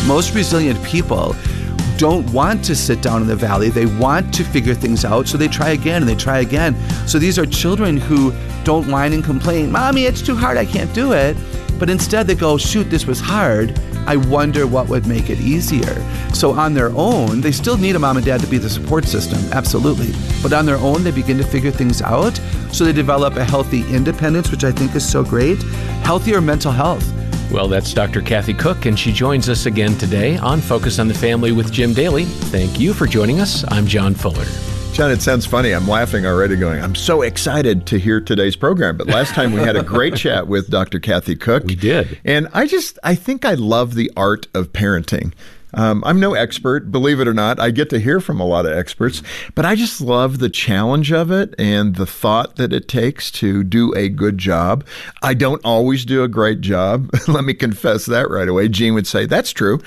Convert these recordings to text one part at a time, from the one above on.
Most resilient people don't want to sit down in the valley. They want to figure things out, so they try again and they try again. So these are children who don't whine and complain, "Mommy, it's too hard, I can't do it." But instead they go, "Shoot, this was hard. I wonder what would make it easier." So on their own, they still need a mom and dad to be the support system, absolutely. But on their own, they begin to figure things out. So they develop a healthy independence, which I think is so great. Healthier mental health. Well, that's Dr. Kathy Cook, and she joins us again today on Focus on the Family with Jim Daly. Thank you for joining us. I'm John Fuller. John, it sounds funny. I'm laughing already going, I'm so excited to hear today's program. But last time we had a great chat with Dr. Kathy Cook. We did. And I think I love the art of parenting. I'm no expert, believe it or not. I get to hear from a lot of experts, but I just love the challenge of it and the thought that it takes to do a good job. I don't always do a great job. Let me confess that right away. Jean would say, that's true.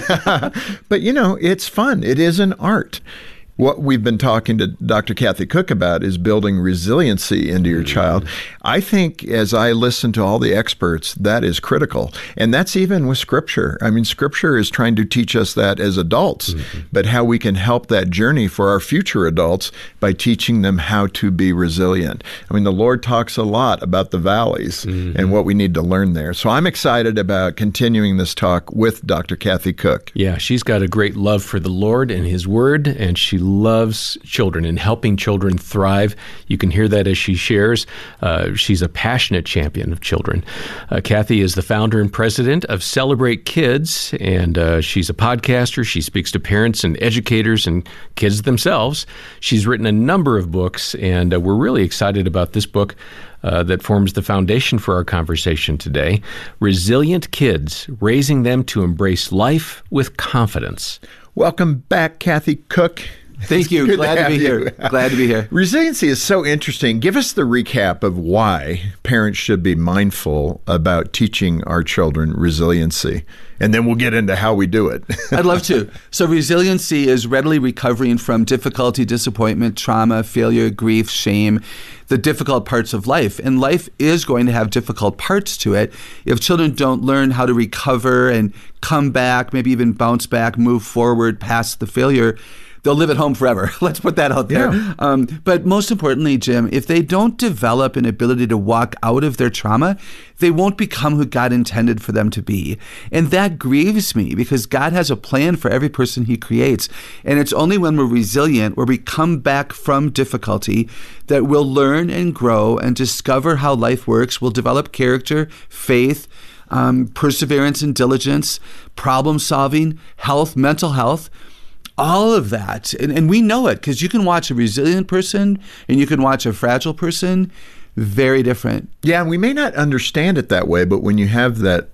But, it's fun. It is an art. What we've been talking to Dr. Kathy Cook about is building resiliency into your child. I think as I listen to all the experts, that is critical. And that's even with Scripture. I mean, Scripture is trying to teach us that as adults, but how we can help that journey for our future adults by teaching them how to be resilient. I mean, the Lord talks a lot about the valleys and what we need to learn there. So I'm excited about continuing this talk with Dr. Kathy Cook. Yeah, she's got a great love for the Lord and His Word, and she loves children and helping children thrive. You can hear that as she shares. She's a passionate champion of children. Kathy is the founder and president of Celebrate Kids, and she's a podcaster. She speaks to parents and educators and kids themselves. She's written a number of books, and we're really excited about this book that forms the foundation for our conversation today. Resilient Kids, Raising Them to Embrace Life with Confidence. Welcome back, Kathy Cook. Thank you. Glad to be here. Glad to be here. Resiliency is so interesting. Give us the recap of why parents should be mindful about teaching our children resiliency, and then we'll get into how we do it. I'd love to. So resiliency is readily recovering from difficulty, disappointment, trauma, failure, grief, shame, the difficult parts of life. And life is going to have difficult parts to it. If children don't learn how to recover and come back, maybe even bounce back, move forward past the failure, they'll live at home forever. Let's put that out there. Yeah. But most importantly, Jim, if they don't develop an ability to walk out of their trauma, they won't become who God intended for them to be. And that grieves me because God has a plan for every person He creates. And it's only when we're resilient, where we come back from difficulty, that we'll learn and grow and discover how life works. We'll develop character, faith, perseverance and diligence, problem solving, health, mental health. All of that. And we know it because you can watch a resilient person and you can watch a fragile person. Very different. Yeah, we may not understand it that way, but when you have that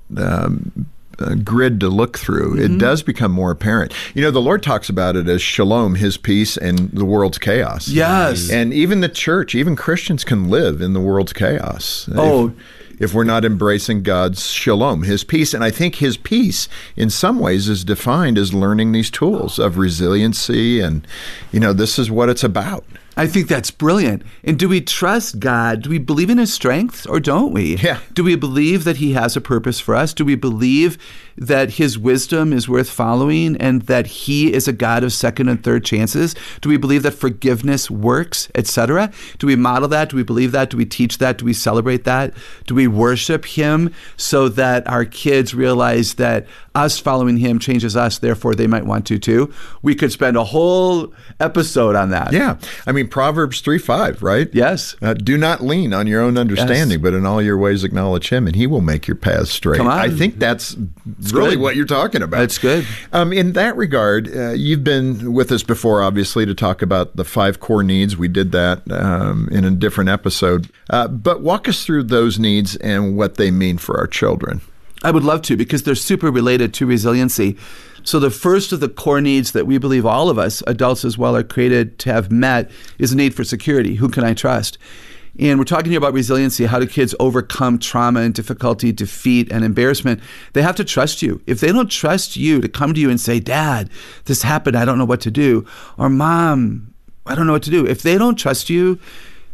grid to look through, it does become more apparent. The Lord talks about it as shalom, His peace, and the world's chaos. Yes. And even the church, even Christians can live in the world's chaos. If we're not embracing God's shalom, His peace. And I think His peace, in some ways, is defined as learning these tools of resiliency. And, this is what it's about. I think that's brilliant. And do we trust God? Do we believe in His strength or don't we? Yeah. Do we believe that He has a purpose for us? Do we believe that His wisdom is worth following and that He is a God of second and third chances? Do we believe that forgiveness works, etc.? Do we model that? Do we believe that? Do we teach that? Do we celebrate that? Do we worship Him so that our kids realize that us following Him changes us, therefore they might want to too? We could spend a whole episode on that. Yeah. I mean, Proverbs 3:5, right? Yes. Do not lean on your own understanding, but in all your ways acknowledge Him, and He will make your paths straight. Come on. I think that's really what you're talking about. That's good. In that regard, you've been with us before, obviously, to talk about the 5 core needs. We did that in a different episode. But walk us through those needs and what they mean for our children. I would love to, because they're super related to resiliency. So the first of the core needs that we believe all of us, adults as well, are created to have met is a need for security. Who can I trust? And we're talking here about resiliency. How do kids overcome trauma and difficulty, defeat, and embarrassment? They have to trust you. If they don't trust you to come to you and say, Dad, this happened, I don't know what to do. Or Mom, I don't know what to do. If they don't trust you,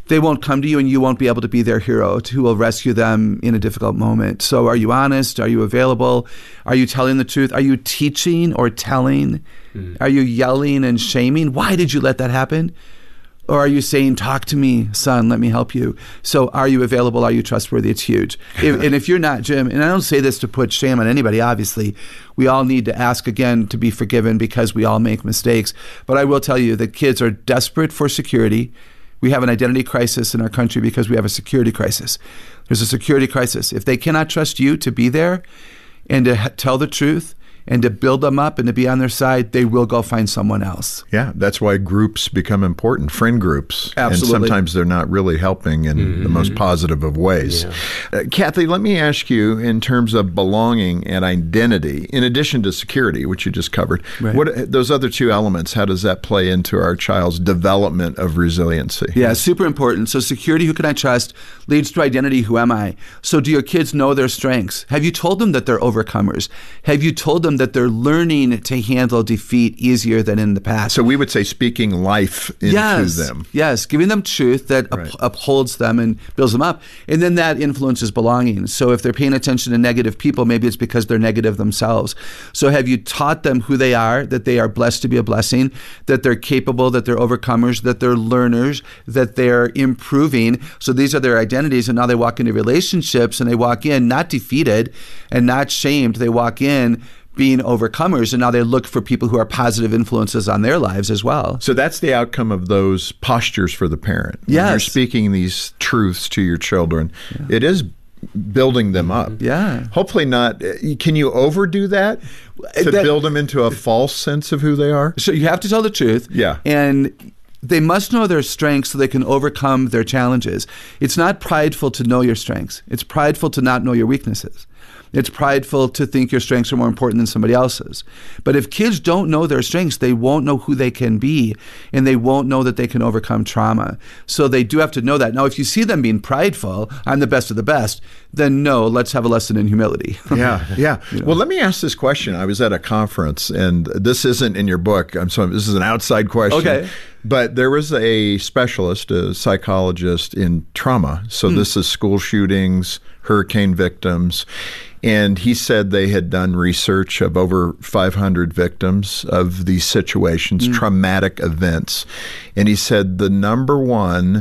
they won't come to you and you won't be able to be their hero who will rescue them in a difficult moment. So are you honest? Are you available? Are you telling the truth? Are you teaching or telling? Are you yelling and shaming? Why did you let that happen? Or are you saying, talk to me, son, let me help you? So are you available? Are you trustworthy? It's huge. And if you're not, Jim, and I don't say this to put shame on anybody, obviously, we all need to ask again to be forgiven because we all make mistakes. But I will tell you that kids are desperate for security. We have an identity crisis in our country because we have a security crisis. There's a security crisis. If they cannot trust you to be there and to tell the truth, and to build them up and to be on their side, they will go find someone else. Yeah, that's why groups become important, friend groups. Absolutely. And sometimes they're not really helping in the most positive of ways. Yeah. Kathy, let me ask you, in terms of belonging and identity, in addition to security, which you just covered, what those other two elements, how does that play into our child's development of resiliency? Yeah, super important. So security, who can I trust, leads to identity, who am I? So do your kids know their strengths? Have you told them that they're overcomers? Have you told them that they're learning to handle defeat easier than in the past? So we would say speaking life into them. Yes, giving them truth that upholds them and builds them up. And then that influences belonging. So if they're paying attention to negative people, maybe it's because they're negative themselves. So have you taught them who they are, that they are blessed to be a blessing, that they're capable, that they're overcomers, that they're learners, that they're improving? So these are their identities. And now they walk into relationships and they walk in not defeated and not shamed. They walk in being overcomers, and now they look for people who are positive influences on their lives as well. So that's the outcome of those postures for the parent. When you're speaking these truths to your children, it is building them up. Yeah. Hopefully not. Can you overdo that to build them into a false sense of who they are? So you have to tell the truth. Yeah. And they must know their strengths so they can overcome their challenges. It's not prideful to know your strengths. It's prideful to not know your weaknesses. It's prideful to think your strengths are more important than somebody else's. But if kids don't know their strengths, they won't know who they can be, and they won't know that they can overcome trauma. So they do have to know that. Now, if you see them being prideful, I'm the best of the best, then no, let's have a lesson in humility. Yeah. Well, let me ask this question. I was at a conference, and this isn't in your book. I'm sorry, this is an outside question. Okay. But there was a specialist, a psychologist in trauma. So this is school shootings, hurricane victims. And he said they had done research of over 500 victims of these situations, traumatic events. And he said the number one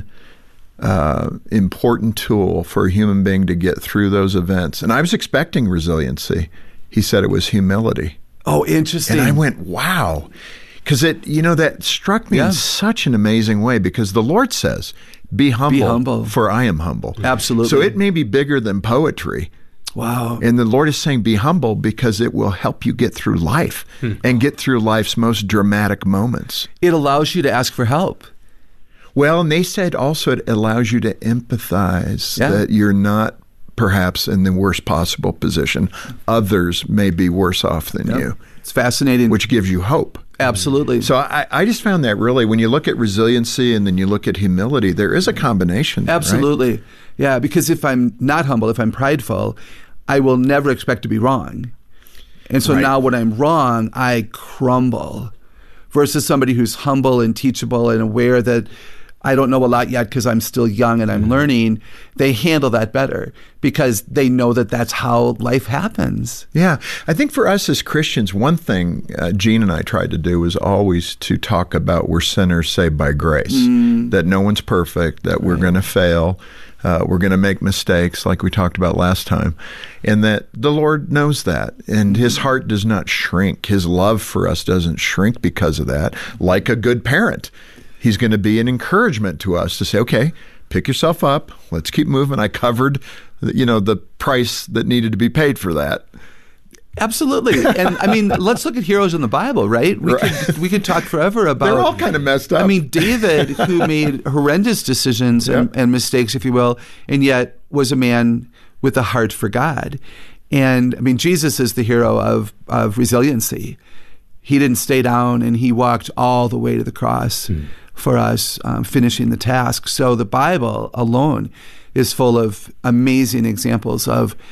important tool for a human being to get through those events, and I was expecting resiliency, he said it was humility. Oh, interesting. And I went, wow. Because that struck me in such an amazing way, because the Lord says, be humble, for I am humble. Absolutely. So it may be bigger than poetry. Wow. And the Lord is saying, be humble, because it will help you get through life and get through life's most dramatic moments. It allows you to ask for help. Well, and they said also it allows you to empathize that you're not perhaps in the worst possible position. Others may be worse off than you. It's fascinating. Which gives you hope. Absolutely. So I just found that really, when you look at resiliency and then you look at humility, there is a combination. Absolutely. Right? Yeah, because if I'm not humble, if I'm prideful, I will never expect to be wrong. And so now when I'm wrong, I crumble. Versus somebody who's humble and teachable and aware that I don't know a lot yet because I'm still young and I'm learning, they handle that better because they know that that's how life happens. Yeah. I think for us as Christians, one thing Gene and I tried to do was always to talk about we're sinners saved by grace, that no one's perfect, that we're going to fail, we're going to make mistakes like we talked about last time, and that the Lord knows that, and his heart does not shrink. His love for us doesn't shrink because of that. Like a good parent, he's going to be an encouragement to us to say, okay, pick yourself up. Let's keep moving. I covered, the price that needed to be paid for that. Absolutely. And I mean, let's look at heroes in the Bible, right? We could talk forever about... They're all kind of messed up. I mean, David, who made horrendous decisions and mistakes, if you will, and yet was a man with a heart for God. And I mean, Jesus is the hero of resiliency. He didn't stay down, and he walked all the way to the cross for us, finishing the task. So the Bible alone is full of amazing examples of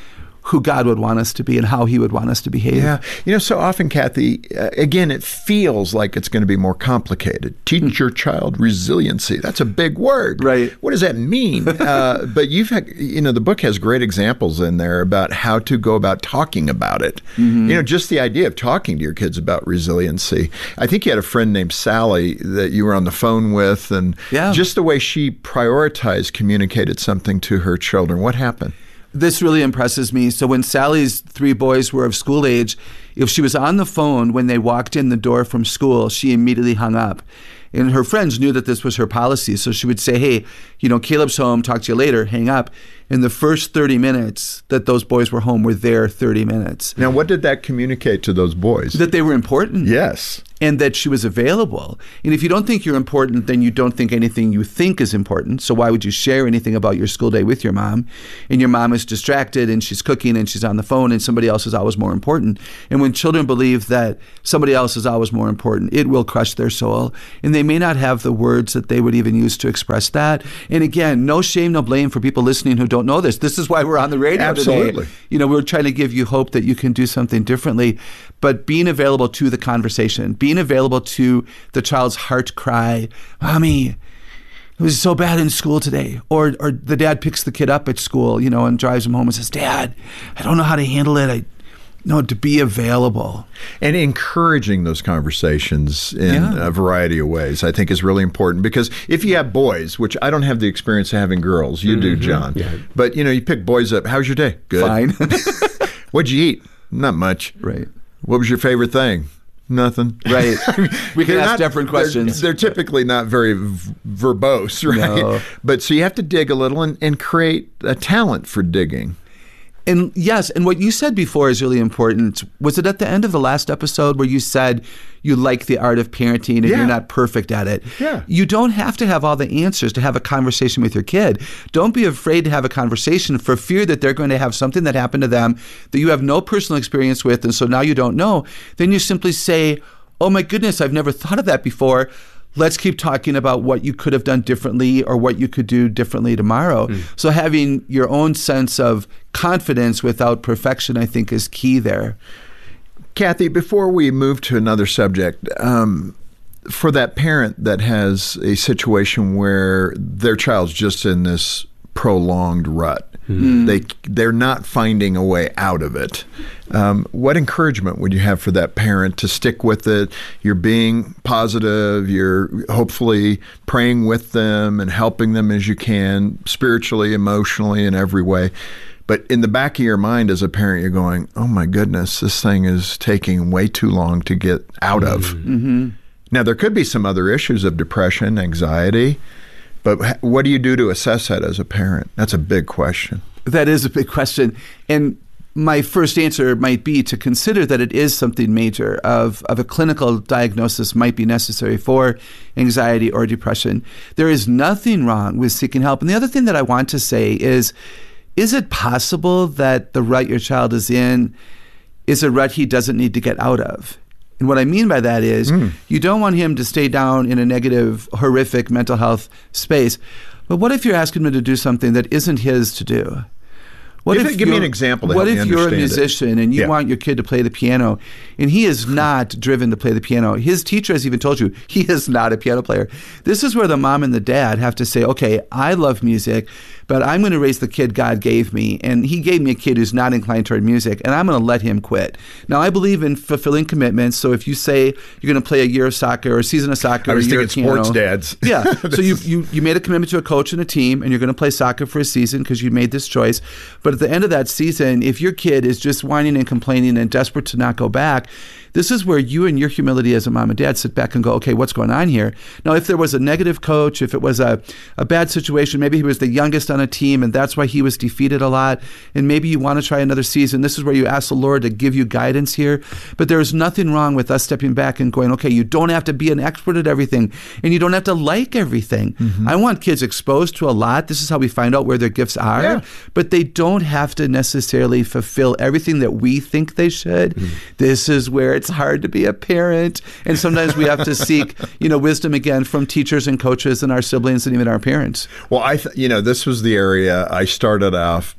who God would want us to be and how he would want us to behave. Yeah. So often, Kathy, again, it feels like it's going to be more complicated. Teach your child resiliency. That's a big word. Right. What does that mean? But you've had, the book has great examples in there about how to go about talking about it. Just the idea of talking to your kids about resiliency. I think you had a friend named Sally that you were on the phone with, and just the way she prioritized, communicated something to her children. What happened? This really impresses me. So when Sally's 3 boys were of school age, if she was on the phone when they walked in the door from school, she immediately hung up. And her friends knew that this was her policy. So she would say, hey, Caleb's home, talk to you later, hang up. In the first 30 minutes that those boys were home were their 30 minutes. Now, what did that communicate to those boys? That they were important. Yes. And that she was available. And if you don't think you're important, then you don't think anything you think is important. So why would you share anything about your school day with your mom? And your mom is distracted and she's cooking and she's on the phone and somebody else is always more important. And when children believe that somebody else is always more important, it will crush their soul. And they may not have the words that they would even use to express that. And again, no shame, no blame for people listening who don't know this. This is why we're on the radio Absolutely. today. We're trying to give you hope that you can do something differently. But being available to the conversation, being available to the child's heart cry, Mommy, it was so bad in school today. Or the dad picks the kid up at school, and drives him home and says, Dad, I don't know how to handle it. To be available. And encouraging those conversations in a variety of ways, I think, is really important. Because if you have boys, which I don't have the experience of having girls, you do, John. Yeah. But, you pick boys up. How's your day? Good. Fine. What'd you eat? Not much. Right. What was your favorite thing? Nothing. Right. We can ask different questions. They're typically not very verbose, right? No. But so you have to dig a little and create a talent for digging. And yes, and what you said before is really important. Was it at the end of the last episode where you said you like the art of parenting and you're not perfect at it? Yeah. You don't have to have all the answers to have a conversation with your kid. Don't be afraid to have a conversation for fear that they're going to have something that happened to them that you have no personal experience with, and so now you don't know. Then you simply say, oh my goodness, I've never thought of that before. Let's keep talking about what you could have done differently or what you could do differently tomorrow. So having your own sense of confidence without perfection, I think, is key there. Kathy, before we move to another subject, for that parent that has a situation where their child's just in this prolonged rut, they're not finding a way out of it. What encouragement would you have for that parent to stick with it? You're being positive. You're hopefully praying with them and helping them as you can, spiritually, emotionally, in every way. But in the back of your mind as a parent, you're going, oh my goodness, this thing is taking way too long to get out of. Now, there could be some other issues of depression, anxiety. But what do you do to assess that as a parent? That's a big question. That is a big question. And my first answer might be to consider that it is something major of a clinical diagnosis might be necessary for anxiety or depression. There is nothing wrong with seeking help. And the other thing that I want to say is it possible that the rut your child is in is a rut he doesn't need to get out of? And what I mean by that is you don't want him to stay down in a negative, horrific mental health space. But what if you're asking him to do something that isn't his to do? Give me an example to help me understand it. What if you're a musician and you want your kid to play the piano and he is not driven to play the piano? His teacher has even told you he is not a piano player. This is where the mom and the dad have to say, okay, I love music, but I'm going to raise the kid God gave me. And he gave me a kid who's not inclined toward music, and I'm going to let him quit. Now, I believe in fulfilling commitments. So if you say you're going to play a year of soccer or a season of soccer, I was or a year thinking of piano, sports dads. Yeah. So you made a commitment to a coach and a team, and you're going to play soccer for a season because you made this choice. But at the end of that season, if your kid is just whining and complaining and desperate to not go back, this is where you and your humility as a mom and dad sit back and go, okay, what's going on here? Now, if there was a negative coach, if it was a bad situation, maybe he was the youngest on a team and that's why he was defeated a lot, and maybe you want to try another season, this is where you ask the Lord to give you guidance here. But there is nothing wrong with us stepping back and going, okay, you don't have to be an expert at everything and you don't have to like everything. I want kids exposed to a lot. This is how we find out where their gifts are, but they don't have to necessarily fulfill everything that we think they should. This is where it's hard to be a parent, and sometimes we have to seek, wisdom again from teachers and coaches and our siblings and even our parents. Well, this was the area I started off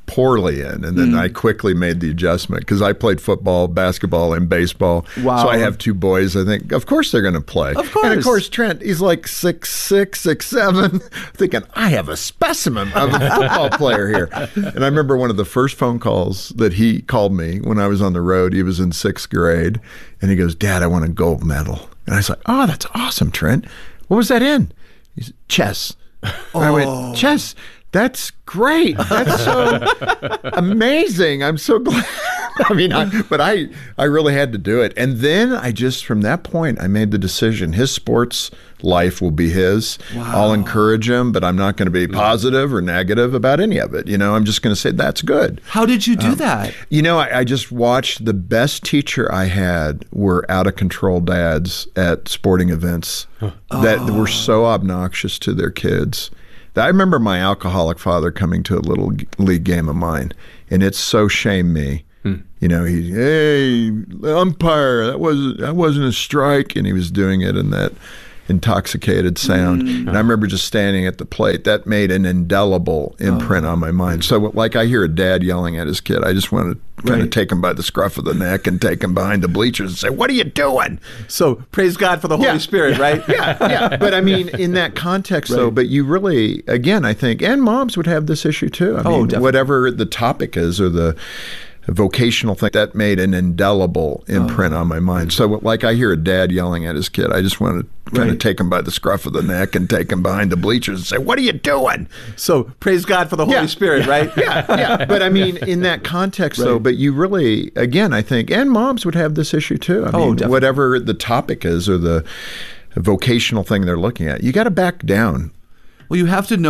poorly in, and then I quickly made the adjustment because I played football, basketball, and baseball. Wow. So I have two boys. I think, of course, they're going to play. Of course. And of course, Trent, he's like 6'6", 6'7", thinking, I have a specimen of a football player here. And I remember one of the first phone calls that he called me when I was on the road. He was in 6th grade, and he goes, Dad, I want a gold medal. And I was like, oh, that's awesome, Trent. What was that in? He said, chess. And I went, chess? That's great. That's so amazing. I'm so glad. I mean, I really had to do it. And then I just, from that point, I made the decision. His sports life will be his. Wow. I'll encourage him, but I'm not going to be positive or negative about any of it. I'm just going to say, that's good. How did you do that? I just watched the best teacher I had were out of control dads at sporting events that were so obnoxious to their kids. I remember my alcoholic father coming to a little league game of mine, and it so shamed me. Hey, umpire, that wasn't a strike, and he was doing it in that intoxicated sound. And I remember just standing at the plate. That made an indelible imprint on my mind. So like I hear a dad yelling at his kid, I just want to kind of take him by the scruff of the neck and take him behind the bleachers and say, what are you doing? So praise God for the Holy Spirit, right? Yeah. But I mean, in that context, though, but you really, again, I think, and moms would have this issue too. I mean, definitely. Whatever the topic is or the vocational thing, that made an indelible imprint on my mind. So like I hear a dad yelling at his kid, I just want to kind of take him by the scruff of the neck and take him behind the bleachers and say, what are you doing? So praise God for the Holy Spirit, right? Yeah. But I mean, in that context, though, but you really, again, I think, and moms would have this issue too. I mean, definitely. Whatever the topic is or the vocational thing they're looking at, you got to back down. Well, you have to know